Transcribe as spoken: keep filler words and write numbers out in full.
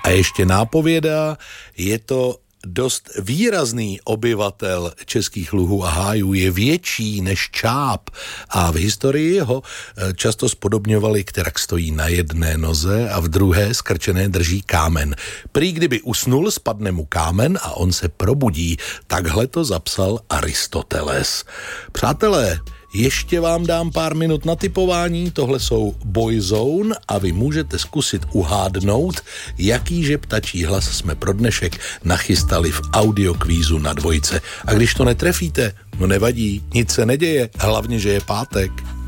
A ještě nápověda, je to dost výrazný obyvatel českých luhů a hájů, je větší než čáp a v historii ho často spodobňovali, kterak stojí na jedné noze a v druhé skrčené drží kámen. Prý kdyby usnul, spadne mu kámen a on se probudí. Takhle to zapsal Aristoteles. Přátelé, ještě vám dám pár minut na tipování, tohle jsou Boyzone a vy můžete zkusit uhádnout, jakýže ptačí hlas jsme pro dnešek nachystali v audiokvízu na dvojce. A když to netrefíte, no nevadí, nic se neděje, hlavně, že je pátek.